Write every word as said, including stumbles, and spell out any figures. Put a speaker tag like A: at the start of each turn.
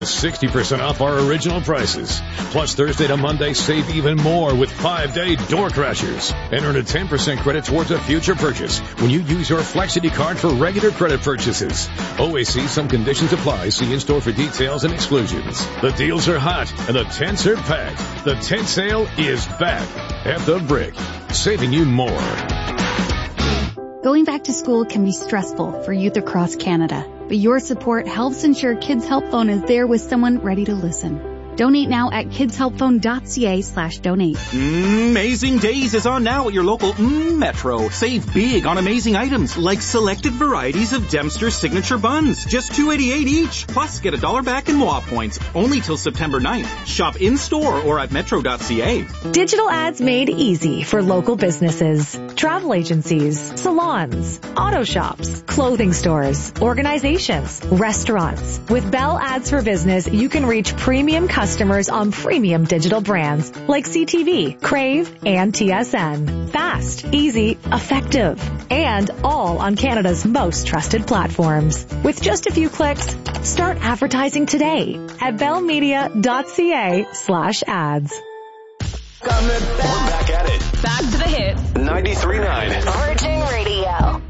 A: sixty percent off our original prices. Plus, Thursday to Monday, save even more with five-day Door Crashers. And earn a ten percent credit towards a future purchase when you use your Flexity card for regular credit purchases. Always see some conditions apply. See in-store for details and exclusions. The deals are hot and the tents are packed. The tent sale is back at the Brick, saving you more.
B: Going back to school can be stressful for youth across Canada, but your support helps ensure Kids Help Phone is there with someone ready to listen. Donate now at kidshelpphone.ca slash donate.
C: Amazing Days is on now at your local mm, Metro. Save big on amazing items like selected varieties of Dempster's signature buns. Just two dollars and eighty-eight cents each. Plus, get a dollar back in M W A points. Only till September ninth. Shop in-store or at metro dot c a.
D: Digital ads made easy for local businesses, travel agencies, salons, auto shops, clothing stores, organizations, restaurants. With Bell Ads for Business, you can reach premium customers Customers on premium digital brands like C T V, Crave, and T S N. Fast, easy, effective, and all on Canada's most trusted platforms. With just a few clicks, start advertising today at bellmedia.ca slash ads.
E: We're back at it.
F: Back to the hits.
E: ninety-three point nine.
F: Virgin Radio.